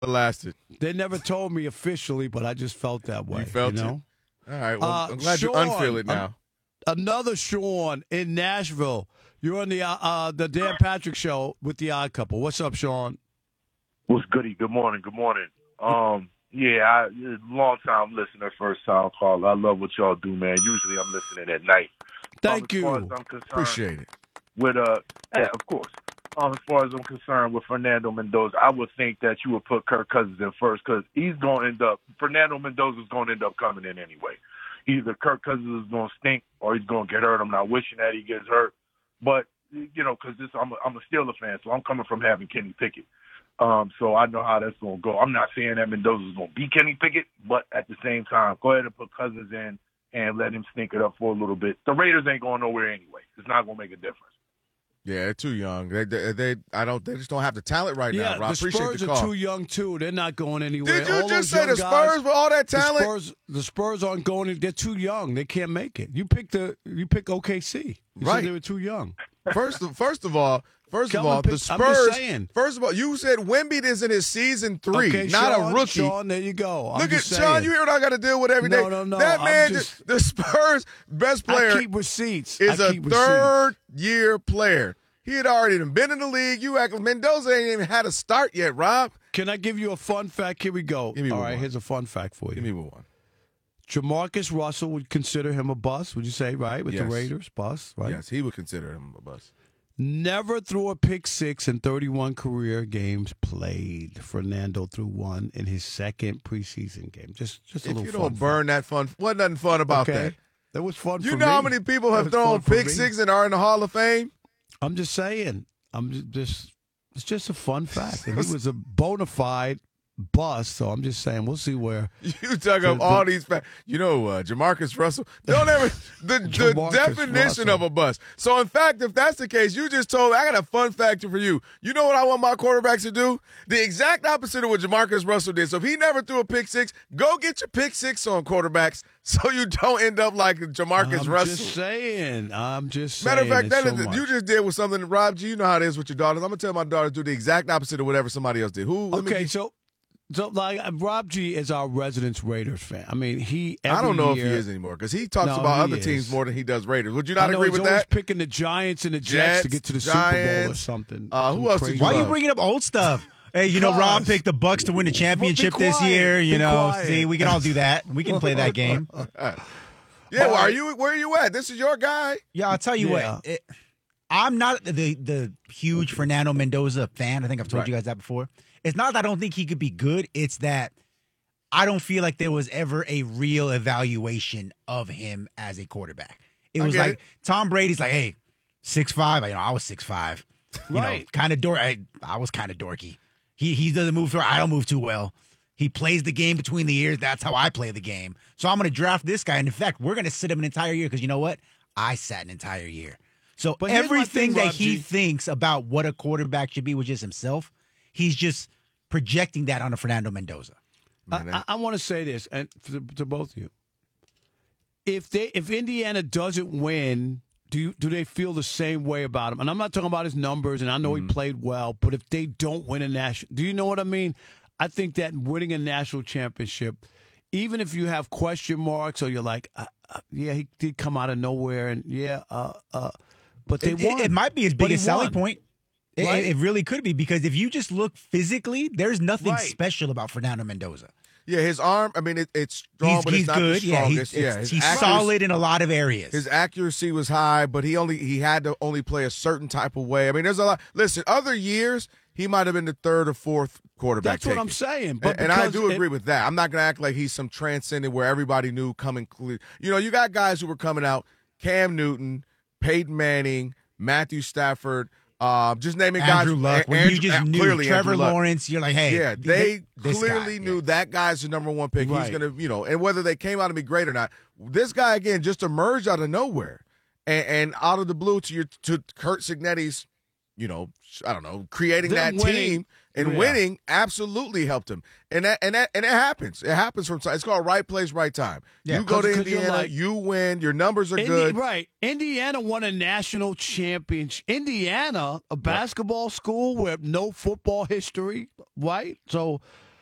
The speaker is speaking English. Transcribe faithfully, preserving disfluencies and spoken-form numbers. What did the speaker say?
lasted. They never told me officially, but I just felt that way. You felt you know? it? All right. Well, Uh, I'm glad Sean, you unfeel it now. Uh, another Sean in Nashville. You're on the uh, uh, the Dan Patrick Show with the Odd Couple. What's up, Sean? What's goody? Good morning. Good morning. Um, yeah, I long time listener, first time caller. I love what y'all do, man. Usually I'm listening at night. Thank um, as you. far as I'm concerned, Appreciate it. With uh, yeah, of course. Um, as far as I'm concerned with Fernando Mendoza, I would think that you would put Kirk Cousins in first because he's going to end up. Fernando Mendoza is going to end up coming in anyway. Either Kirk Cousins is going to stink or he's going to get hurt. I'm not wishing that he gets hurt, but you know, because this I'm a, I'm a Steelers fan, so I'm coming from having Kenny Pickett. Um, so I know how that's going to go. I'm not saying that Mendoza is going to be Kenny Pickett, but at the same time, go ahead and put Cousins in and let him stink it up for a little bit. The Raiders ain't going nowhere anyway. It's not going to make a difference. Yeah, they're too young. They, they, they, I don't. They just don't have the talent right yeah, now. Rob. the Appreciate Spurs the are call. too young too. They're not going anywhere. Did you all just those say young the guys, Spurs with all that talent? The Spurs, the Spurs aren't going. They're too young. They can't make it. You pick the. You pick O K C. You Right. said they were too young. First, of, first of all, first Kelvin of all, picked- the I'm just Spurs. saying. First of all, you said Wemby is in his season three, Okay, not Sean, a rookie. Sean, there you go. I'm Look at just Sean. saying. You hear what I got to deal with every day? No, no, no, That I'm man, just- the Spurs' best player I keep receipts. is I a keep receipts. third-year player. He had already been in the league. You act like Mendoza ain't even had a start yet, Rob. Can I give you a fun fact? Here we go. Give me All one. right, here's a fun fact for you. Give me one. Jamarcus Russell would consider him a bust, would you say, right? With Yes. the Raiders, bust, right? Yes, he would consider him a bust. Never threw a pick six in thirty-one career games played. Fernando threw one in his second preseason game. Just, just a If little you fun don't burn that fun, what nothing fun about okay. that? That was fun You for know me. how many people That have was thrown fun for pick me. six and are in the Hall of Fame? I'm just saying. I'm ju- just, it's just a fun fact. And he was a bona fide bust, so I'm just saying we'll see where. You dug up The- all the- these facts. You know, uh, Jamarcus Russell. Don't ever the, the Jamarcus definition Russell. of a bust. So, in fact, if that's the case, you just told. I got a fun fact for you. You know what I want my quarterbacks to do? The exact opposite of what Jamarcus Russell did. So, if he never threw a pick six, go get your pick six on quarterbacks, so you don't end up like Jamarcus I'm Russell. just saying. I'm just saying. Matter of fact, it's that so is, much. you just did with something, Rob G. You know how it is with your daughters. I'm gonna tell my daughters to do the exact opposite of whatever somebody else did. Who? let me Okay, get- so so like uh, Rob G is our resident Raiders fan. I mean, he. Every I don't know year, if he is anymore because he talks No, about he other is. teams more than he does Raiders. Would you I not know agree he's with always that? picking the Giants and the Jets, Jets, to get to the Super Bowl or Giants. something. Uh, who Some else did crazy- you Why are you love? bringing up old stuff? Hey, you know, Rob picked the Bucks to win the championship this quiet. year. You Be know, quiet. see, we can all do that. We can play that game. Yeah, well, are you? Where are you at? This is your guy. Yeah, I'll tell you Yeah. what. It, I'm not the the huge Fernando Mendoza fan. I think I've told Right. you guys that before. It's not that I don't think he could be good. It's that I don't feel like there was ever a real evaluation of him as a quarterback. It I was get like it. Tom Brady's like, hey, six five. You know, I was six five. You know, Right. kind of dork. I, I was kind of dorky. He he doesn't move. I don't move too well. He plays the game between the ears. That's how I play the game. So I'm going to draft this guy. And in fact, we're going to sit him an entire year because you know what? I sat an entire year. So But here's my everything thing, that Rob he G. thinks about what a quarterback should be with just himself, he's just projecting that onto Fernando Mendoza. I, I, I want to say this, and to, to both of you, if they if Indiana doesn't win, do you, do they feel the same way about him? And I'm not talking about his numbers, and I know Mm-hmm. he played well, but if they don't win a national, do you know what I mean? I think that winning a national championship, even if you have question marks or you're like, uh, uh, yeah, he did come out of nowhere, and yeah, uh, uh, but they It, won. it, it might be his But he biggest selling won. point. It, Right. it, it really could be because if you just look physically, there's nothing Right. special about Fernando Mendoza. Yeah, his arm. I mean, it, it's strong, He's, but he's it's not good. the Yeah, he's, strongest. yeah, it's- his he's accuracy- solid in a lot of areas. His accuracy was high, but he only he had to only play a certain type of way. I mean, there's a lot. Listen, other years he might have been the third or fourth quarterback. That's what I'm taken. saying. But and, and I because do it- agree with that. I'm not going to act like he's some transcendent where everybody knew coming clear. You know, you got guys who were coming out: Cam Newton, Peyton Manning, Matthew Stafford. Uh, just naming Andrew guys. Luck. A- When Andrew- you just uh, knew clearly Trevor Andrew Luck. Lawrence, you're like, hey, Yeah, they this clearly guy, knew yeah. that guy's the number one pick. Right. He's going to, you know, and whether they came out to be great or not, this guy, again, just emerged out of nowhere and, and out of the blue to your to Kurt Signetti's, you know, I don't know, creating Them that winning- team and Yeah. winning absolutely helped him. And that and that and it happens. It happens from time. It's called right place, right time. Yeah, you go to 'cause- 'cause you're Indiana, like- you win, your numbers are Indi- good. Right. Indiana won a national championship. Indiana, a basketball school with no football history, right? So